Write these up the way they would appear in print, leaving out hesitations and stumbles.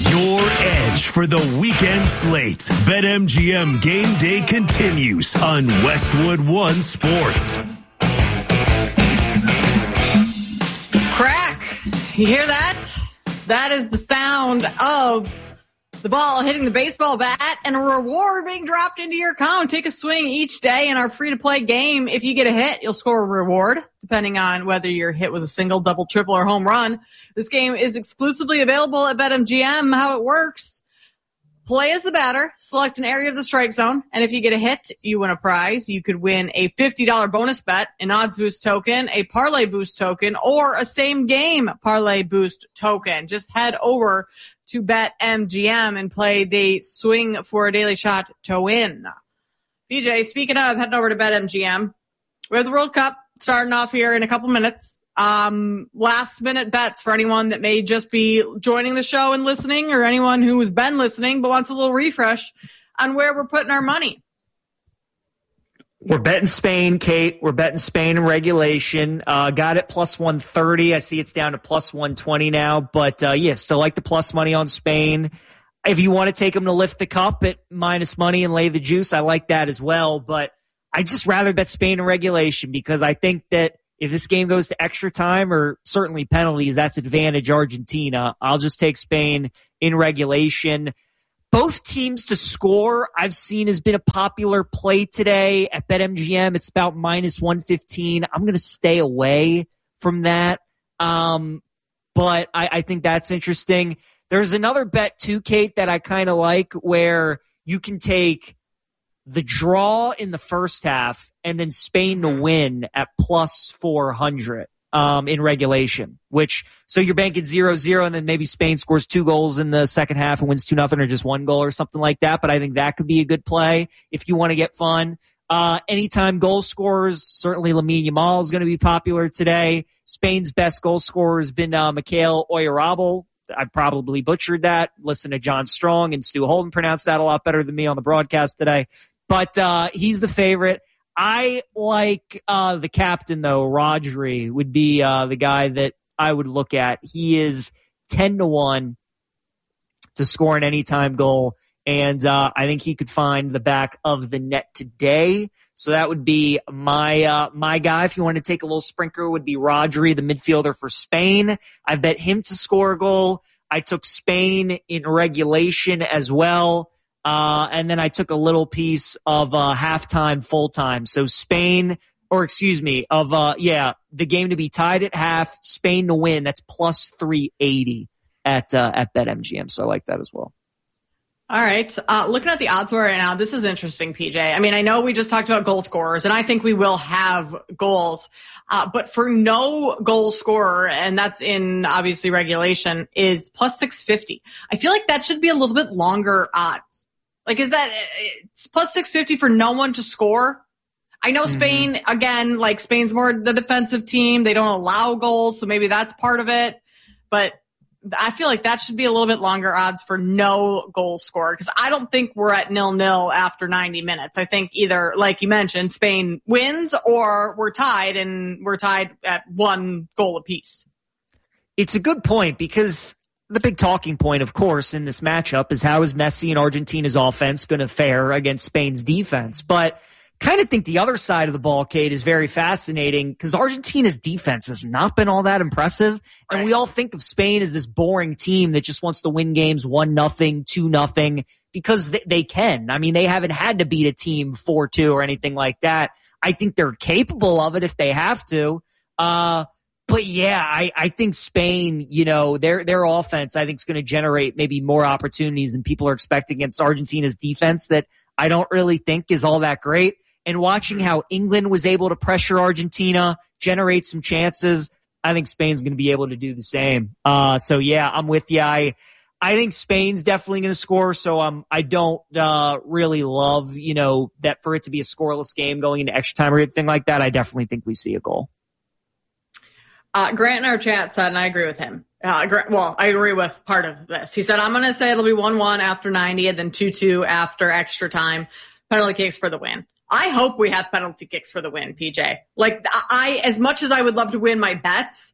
Your edge for the weekend slate. BetMGM Game Day continues on Westwood One Sports. Crack. You hear that? That is the sound of the ball hitting the baseball bat and a reward being dropped into your account. Take a swing each day in our free-to-play game. If you get a hit, you'll score a reward, depending on whether your hit was a single, double, triple, or home run. This game is exclusively available at BetMGM. How it works: play as the batter, select an area of the strike zone, and if you get a hit, you win a prize. You could win a $50 bonus bet, an odds boost token, a parlay boost token, or a same-game parlay boost token. Just head over to BetMGM and play the swing for a daily shot to win. BJ, speaking of heading over to BetMGM, we have the World Cup starting off here in a couple minutes. Last minute bets for anyone that may just be joining the show and listening, or anyone who has been listening but wants a little refresh on where we're putting our money. We're betting Spain, Kate. We're betting Spain in regulation. Got it plus 130. I see it's down to plus 120 now. But, still like the plus money on Spain. If you want to take them to lift the cup at minus money and lay the juice, I like that as well. But I just rather bet Spain in regulation, because I think that if this game goes to extra time or certainly penalties, that's advantage Argentina. I'll just take Spain in regulation. Both teams to score I've seen has been a popular play today at BetMGM. It's about minus 115. I'm going to stay away from that. But I think that's interesting. There's another bet too, Kate, that I kind of like, where you can take the draw in the first half and then Spain to win at plus 400. In regulation, so you're banking 0-0, and then maybe Spain scores 2 goals in the second half and wins 2-0 or just 1 goal or something like that. But I think that could be a good play if you want to get fun. Anytime goal scorers, certainly Lamine Yamal is going to be popular today. Spain's best goal scorer has been Mikel Oyarzabal. I probably butchered that. Listen to John Strong and Stu Holden pronounce that a lot better than me on the broadcast today. But he's the favorite. I like the captain, though. Rodri would be the guy that I would look at. He is 10-1 to score an anytime goal, and I think he could find the back of the net today. So that would be my guy. If you want to take a little sprinkler, would be Rodri, the midfielder for Spain. I bet him to score a goal. I took Spain in regulation as well. And then I took a little piece of halftime, full-time. So Spain, the game to be tied at half, Spain to win. That's plus 380 at BetMGM. So I like that as well. All right. Looking at the odds right now, this is interesting, PJ. I mean, I know we just talked about goal scorers, and I think we will have goals. But for no goal scorer, and that's in obviously regulation, is plus 650. I feel like that should be a little bit longer odds. Like, is that it's plus 650 for no one to score? I know Spain, again, like Spain's more the defensive team. They don't allow goals, so maybe that's part of it. But I feel like that should be a little bit longer odds for no goal scorer, because I don't think we're at 0-0 after 90 minutes. I think either, like you mentioned, Spain wins or we're tied, and we're tied at 1 goal apiece. It's a good point, because the big talking point, of course, in this matchup is how is Messi and Argentina's offense going to fare against Spain's defense. But kind of think the other side of the ball, Kate, is very fascinating, because Argentina's defense has not been all that impressive. And we all think of Spain as this boring team that just wants to win games 1-0, 2-0, because they can. I mean, they haven't had to beat a team 4-2 or anything like that. I think they're capable of it if they have to. But yeah, I think Spain, their offense, I think is going to generate maybe more opportunities than people are expecting against Argentina's defense that I don't really think is all that great. And watching how England was able to pressure Argentina, generate some chances, I think Spain's going to be able to do the same. So yeah, I'm with you. I think Spain's definitely going to score. So I don't really love, that for it to be a scoreless game going into extra time or anything like that. I definitely think we see a goal. Grant in our chat said, and I agree with him. I agree with part of this. He said, I'm going to say it'll be 1-1 after 90 and then 2-2 after extra time. Penalty kicks for the win. I hope we have penalty kicks for the win, PJ. Like, as much as I would love to win my bets,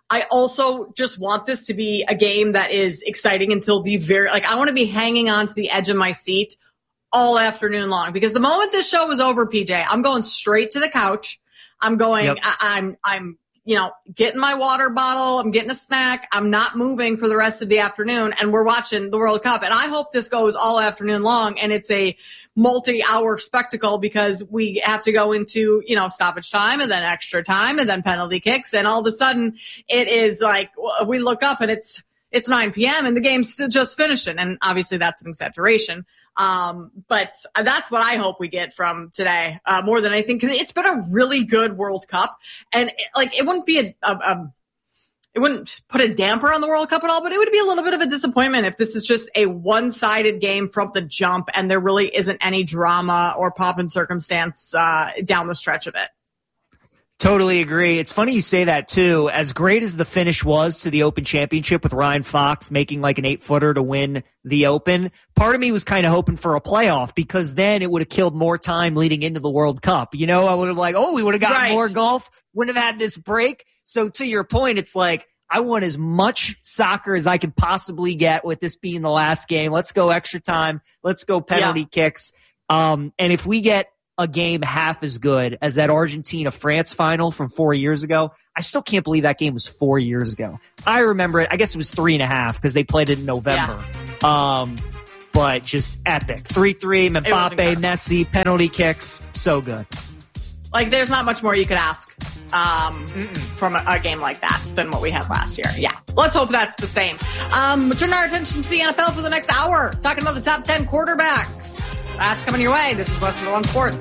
I also just want this to be a game that is exciting until the I want to be hanging on to the edge of my seat all afternoon long, because the moment this show is over, PJ, I'm going straight to the couch. I'm going, yep. I'm getting my water bottle. I'm getting a snack. I'm not moving for the rest of the afternoon, and we're watching the World Cup. And I hope this goes all afternoon long and it's a multi-hour spectacle, because we have to go into, stoppage time and then extra time and then penalty kicks. And all of a sudden it is like, we look up and it's 9 p.m. and the game's still just finishing. And obviously that's an exaggeration. But that's what I hope we get from today, more than anything, because it's been a really good World Cup, and it wouldn't be it wouldn't put a damper on the World Cup at all, but it would be a little bit of a disappointment if this is just a one-sided game from the jump and there really isn't any drama or pomp and circumstance down the stretch of it. Totally agree. It's funny you say that, too. As great as the finish was to the Open Championship with Ryan Fox making like an 8-footer to win the Open, part of me was kind of hoping for a playoff, because then it would have killed more time leading into the World Cup. I would have we would have gotten more golf, wouldn't have had this break. So to your point, it's like, I want as much soccer as I can possibly get with this being the last game. Let's go extra time. Let's go penalty kicks. And if we get a game half as good as that Argentina-France final from 4 years ago, I still can't believe that game was 4 years ago. I remember it. I guess it was 3.5 because they played it in November. Yeah. But just epic. 3-3, Mbappe, Messi, penalty kicks. So good. There's not much more you could ask from a game like that than what we had last year. Yeah. Let's hope that's the same. Turn our attention to the NFL for the next hour. Talking about the top 10 quarterbacks. That's coming your way. This is Westwood One Sports.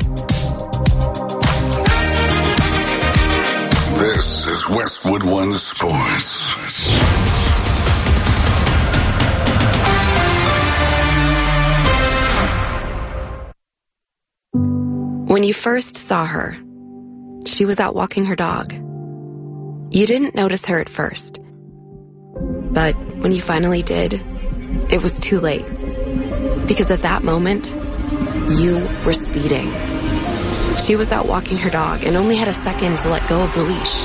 This is Westwood One Sports. When you first saw her, she was out walking her dog. You didn't notice her at first. But when you finally did, it was too late. Because at that moment, you were speeding. She was out walking her dog and only had a second to let go of the leash.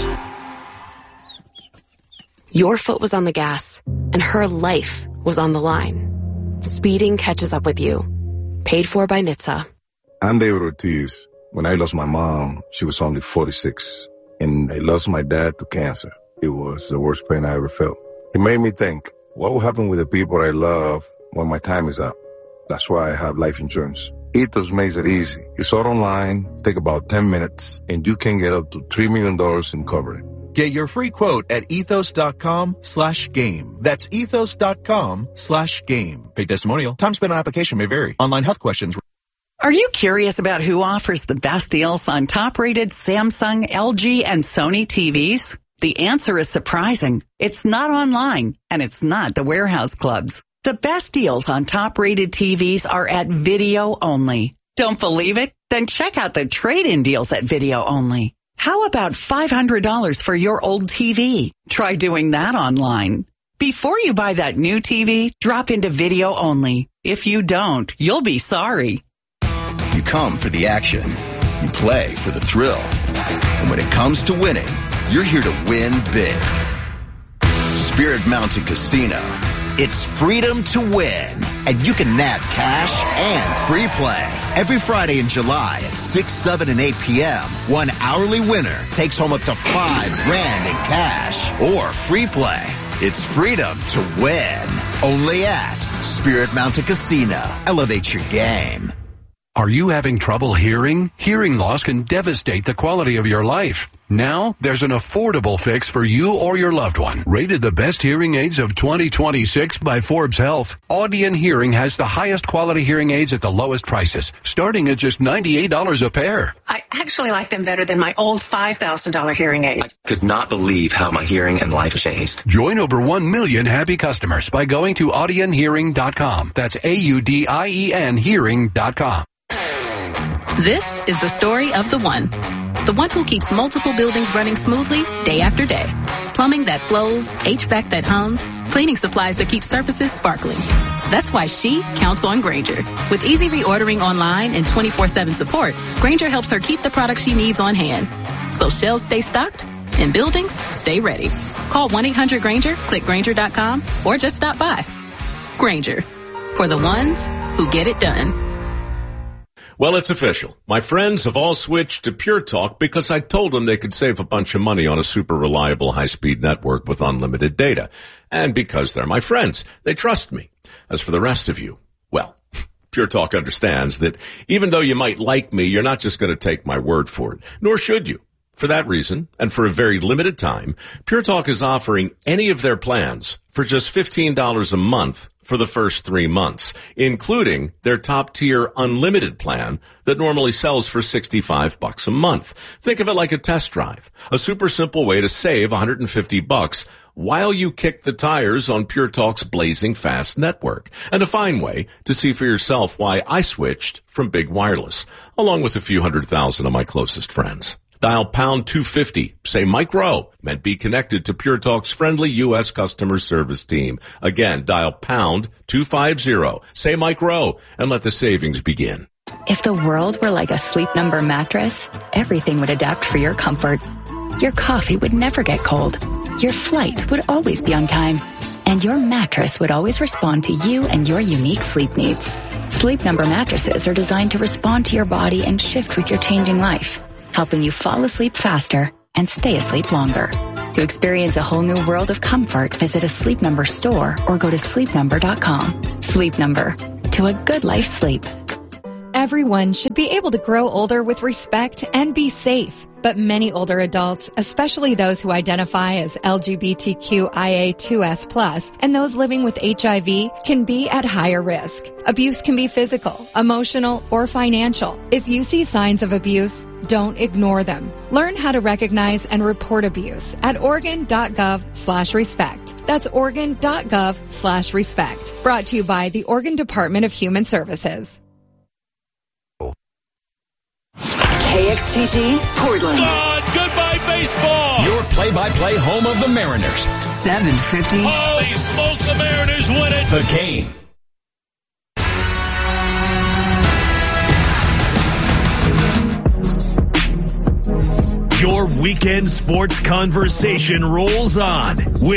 Your foot was on the gas, and her life was on the line. Speeding catches up with you. Paid for by NHTSA. I'm David Ortiz. When I lost my mom, she was only 46, and I lost my dad to cancer. It was the worst pain I ever felt. It made me think, what will happen with the people I love when my time is up? That's why I have life insurance. Ethos makes it easy. It's all online, take about 10 minutes, and you can get up to $3 million in coverage. Get your free quote at ethos.com/game. That's ethos.com/game. Paid testimonial. Time spent on application may vary. Online health questions. Are you curious about who offers the best deals on top-rated Samsung, LG, and Sony TVs? The answer is surprising. It's not online, and it's not the warehouse clubs. The best deals on top-rated TVs are at Video Only. Don't believe it? Then check out the trade-in deals at Video Only. How about $500 for your old TV? Try doing that online. Before you buy that new TV, drop into Video Only. If you don't, you'll be sorry. You come for the action. You play for the thrill. And when it comes to winning, you're here to win big. Spirit Mountain Casino. It's freedom to win. And you can nab cash and free play. Every Friday in July at 6, 7, and 8 p.m., one hourly winner takes home up to $5,000 in cash or free play. It's freedom to win. Only at Spirit Mountain Casino. Elevate your game. Are you having trouble hearing? Hearing loss can devastate the quality of your life. Now, there's an affordable fix for you or your loved one. Rated the best hearing aids of 2026 by Forbes Health, Audion Hearing has the highest quality hearing aids at the lowest prices, starting at just $98 a pair. I actually like them better than my old $5,000 hearing aid. I could not believe how my hearing and life changed. Join over 1 million happy customers by going to audionhearing.com. That's AUDIEN hearing.com. This is the story of the one who keeps multiple buildings running smoothly day after day. Plumbing that flows, HVAC that hums, cleaning supplies that keep surfaces sparkling. That's why she counts on Grainger. With easy reordering online and 24/7 support, Grainger helps her keep the products she needs on hand, so shelves stay stocked In buildings, stay ready. Call 1-800-GRANGER, click Grainger.com, or just stop by. Grainger, for the ones who get it done. Well, it's official. My friends have all switched to Pure Talk because I told them they could save a bunch of money on a super reliable high-speed network with unlimited data. And because they're my friends, they trust me. As for the rest of you, well, Pure Talk understands that even though you might like me, you're not just going to take my word for it, nor should you. For that reason, and for a very limited time, Pure Talk is offering any of their plans for just $15 a month for the first 3 months, including their top-tier unlimited plan that normally sells for $65 a month. Think of it like a test drive, a super simple way to save $150 while you kick the tires on Pure Talk's blazing fast network, and a fine way to see for yourself why I switched from big wireless, along with a few 100,000 of my closest friends. Dial pound 250, say Mike Rowe, and be connected to Pure Talk's friendly U.S. customer service team. Again, dial pound 250, say Mike Rowe, and let the savings begin. If the world were like a Sleep Number mattress, everything would adapt for your comfort. Your coffee would never get cold. Your flight would always be on time. And your mattress would always respond to you and your unique sleep needs. Sleep Number mattresses are designed to respond to your body and shift with your changing life, helping you fall asleep faster and stay asleep longer. To experience a whole new world of comfort, visit a Sleep Number store or go to sleepnumber.com. Sleep Number, to a good life sleep. Everyone should be able to grow older with respect and be safe. But many older adults, especially those who identify as LGBTQIA2S+, and those living with HIV, can be at higher risk. Abuse can be physical, emotional, or financial. If you see signs of abuse, don't ignore them. Learn how to recognize and report abuse at Oregon.gov/respect. That's Oregon.gov/respect. Brought to you by the Oregon Department of Human Services. KXTG, Portland. Goodbye, baseball. Your play-by-play home of the Mariners. 750. Holy smokes, the Mariners win it. The Game. Your weekend sports conversation rolls on with